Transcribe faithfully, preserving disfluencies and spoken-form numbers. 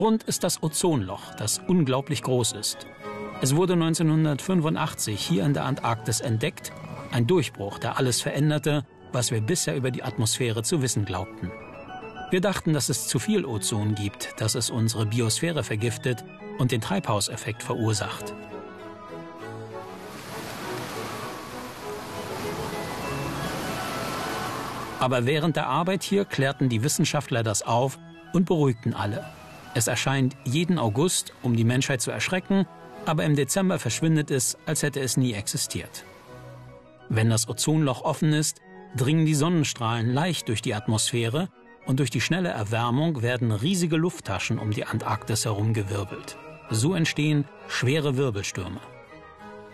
Grund ist das Ozonloch, das unglaublich groß ist. Es wurde neunzehnhundertfünfundachtzig hier in der Antarktis entdeckt, ein Durchbruch, der alles veränderte, was wir bisher über die Atmosphäre zu wissen glaubten. Wir dachten, dass es zu viel Ozon gibt, dass es unsere Biosphäre vergiftet und den Treibhauseffekt verursacht. Aber während der Arbeit hier klärten die Wissenschaftler das auf und beruhigten alle. Es erscheint jeden August, um die Menschheit zu erschrecken, aber im Dezember verschwindet es, als hätte es nie existiert. Wenn das Ozonloch offen ist, dringen die Sonnenstrahlen leicht durch die Atmosphäre und durch die schnelle Erwärmung werden riesige Lufttaschen um die Antarktis herumgewirbelt. So entstehen schwere Wirbelstürme.